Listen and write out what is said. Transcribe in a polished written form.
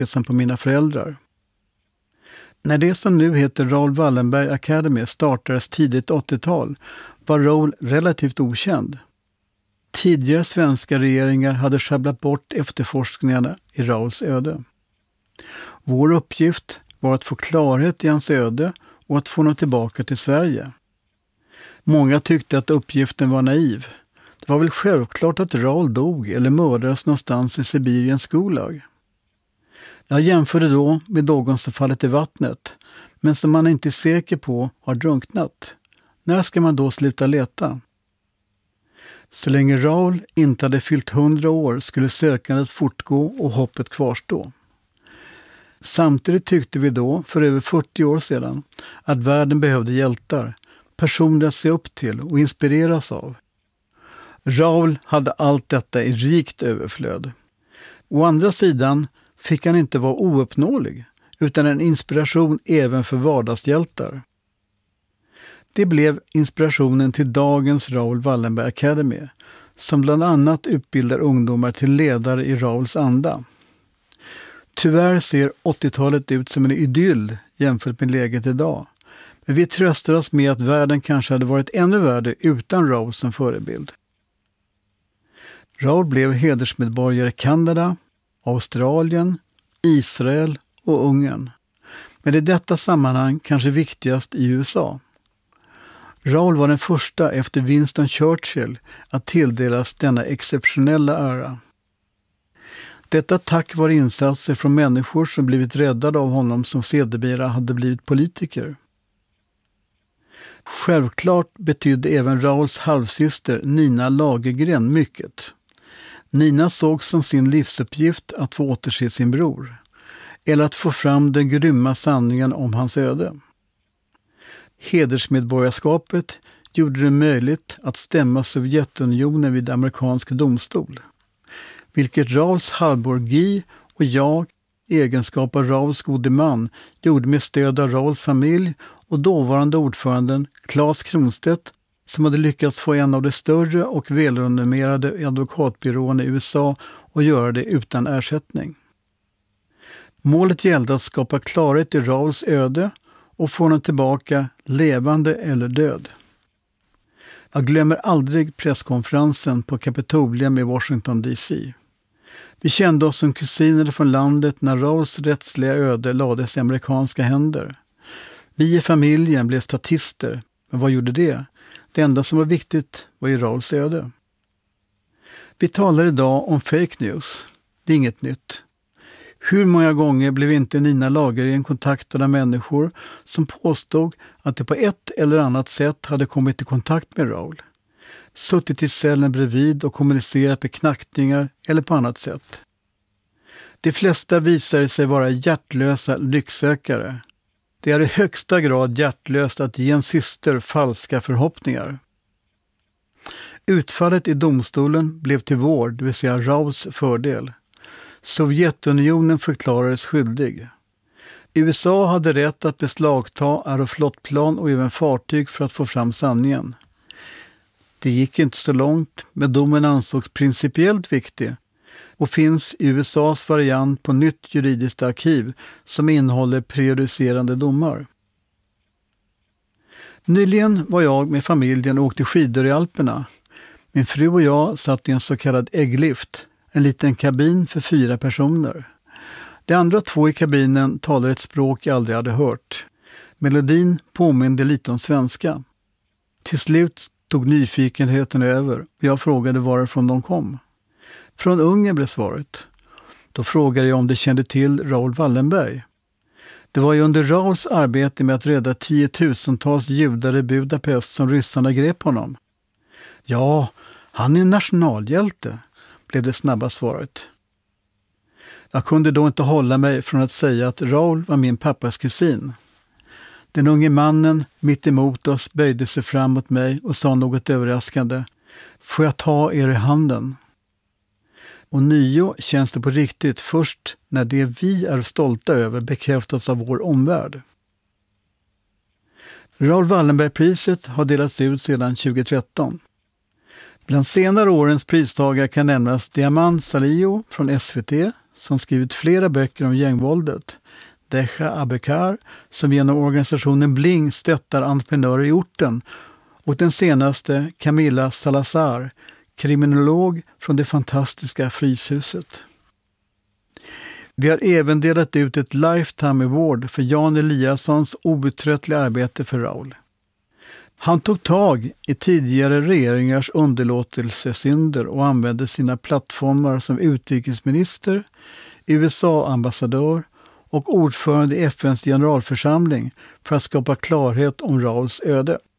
som på mina föräldrar. När det som nu heter Raoul Wallenberg Academy startades tidigt 80-tal var Raoul relativt okänd. Tidigare svenska regeringar hade sjabblat bort efterforskningarna i Raouls öde. Vår uppgift var att få klarhet i hans öde och att få honom tillbaka till Sverige. Många tyckte att uppgiften var naiv. Det var väl självklart att Raoul dog eller mördades någonstans i Sibiriens Gulag. Jag jämförde då med någon som fallit i vattnet, men som man inte är säker på har drunknat. När ska man då sluta leta? Så länge Raoul inte hade fyllt 100 år skulle sökandet fortgå och hoppet kvarstå. Samtidigt tyckte vi då, för över 40 år sedan, att världen behövde hjältar, personer att se upp till och inspireras av. Raoul hade allt detta i rikt överflöd. Å andra sidan fick han inte vara ouppnåelig, utan en inspiration även för vardagshjältar. Det blev inspirationen till dagens Raoul Wallenberg Academy, som bland annat utbildar ungdomar till ledare i Raouls anda. Tyvärr ser 80-talet ut som en idyll jämfört med läget idag. Men vi tröstar oss med att världen kanske hade varit ännu värre utan Raoul som förebild. Raoul blev hedersmedborgare i Kanada, Australien, Israel och Ungern. Men i detta sammanhang kanske viktigast i USA. Raoul var den första efter Winston Churchill att tilldelas denna exceptionella ära. Detta tack vare insatser från människor som blivit räddade av honom som sedermera hade blivit politiker. Självklart betydde även Raouls halvsyster Nina Lagergren mycket. Nina såg som sin livsuppgift att få återse sin bror, eller att få fram den grymma sanningen om hans öde. Hedersmedborgarskapet gjorde det möjligt att stämma Sovjetunionen vid amerikansk domstol, vilket Raouls halvbror Guy och jag, i egenskap av Raouls gode man, gjorde med stöd av Raouls familj och dåvarande ordföranden Claes Kronstedt, som hade lyckats få en av de större och välrenommerade advokatbyråerna i USA och göra det utan ersättning. Målet gällde att skapa klarhet i Raouls öde och få honom tillbaka levande eller död. Jag glömmer aldrig presskonferensen på Kapitolium i Washington DC. Vi kände oss som kusiner från landet när Raouls rättsliga öde lades i amerikanska händer. Vi i familjen blev statister, men vad gjorde det? Det enda som var viktigt var ju Raouls öde. Vi talar idag om fake news. Det är inget nytt. Hur många gånger blev inte Nina Lagergren kontaktad av människor som påstod att de på ett eller annat sätt hade kommit i kontakt med Raoul, suttit i cellen bredvid och kommunicerat med knackningar eller på annat sätt. De flesta visade sig vara hjärtlösa lycksökare. Det är i högsta grad hjärtlöst att ge en syster falska förhoppningar. Utfallet i domstolen blev till vår, det vill säga Raouls fördel. Sovjetunionen förklarades skyldig. USA hade rätt att beslagta aeroflotplan och även fartyg för att få fram sanningen. Det gick inte så långt, men domen ansågs principiellt viktig och finns i USAs variant på nytt juridiskt arkiv som innehåller prejudicerande domar. Nyligen var jag med familjen och åkte skidor i Alperna. Min fru och jag satt i en så kallad ägglift, en liten kabin för 4 personer. De andra 2 i kabinen talade ett språk jag aldrig hade hört. Melodin påminde lite om svenska. Till slut tog nyfikenheten över och jag frågade varifrån de kom. Från Ungern blev svaret. Då frågade jag om de kände till Raoul Wallenberg. Det var ju under Raouls arbete med att rädda 10-tusentals judar i Budapest som ryssarna grep honom. Ja, han är en nationalhjälte, blev det snabba svaret. Jag kunde då inte hålla mig från att säga att Raoul var min pappas kusin. Den unge mannen mitt emot oss böjde sig fram mot mig och sa något överraskande. Får jag ta er i handen? Och nio känns det på riktigt först när det vi är stolta över bekräftas av vår omvärld. Raoul Wallenberg-priset har delats ut sedan 2013. Bland senare årens pristagare kan nämnas Diamant Salio från SVT, som skrivit flera böcker om gängvåldet, Deja Abekar, som genom organisationen Bling stöttar entreprenörer i orten, och den senaste, Camilla Salazar, kriminolog från det fantastiska Fryshuset. Vi har även delat ut ett Lifetime Award för Jan Eliassons outtröttliga arbete för Raoul. Han tog tag i tidigare regeringars underlåtelsesynder och använde sina plattformar som utrikesminister, USA-ambassadör och ordförande i FNs generalförsamling för att skapa klarhet om Rauls öde.